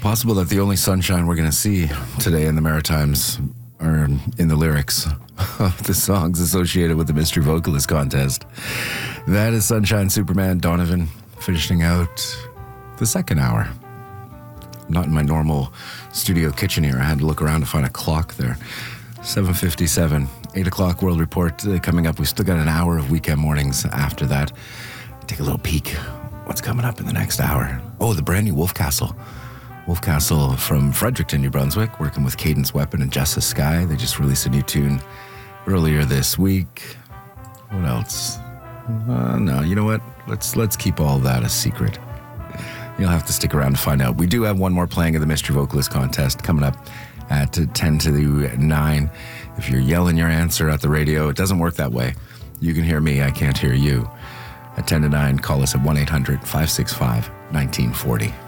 Possible that the only sunshine we're going to see today in the Maritimes are in the lyrics of the songs associated with the Mystery Vocalist Contest. That is Sunshine Superman Donovan finishing out the second hour. I'm not in my normal studio kitchen here. I had to look around to find a clock there. 7:57, 8 o'clock World Report coming up. We've still got an hour of weekend mornings after that. Take a little peek. What's coming up in the next hour? Oh, the brand new Wolfcastle. Wolfcastle from Fredericton, New Brunswick, working with Cadence Weapon and Justice Sky. They just released a new tune earlier this week. What else? No, you know what? Let's keep all that a secret. You'll have to stick around to find out. We do have one more playing of the Mystery Vocalist Contest coming up at 10 to 9. If you're yelling your answer at the radio, it doesn't work that way. You can hear me, I can't hear you. At 10 to 9, call us at 1-800-565-1940.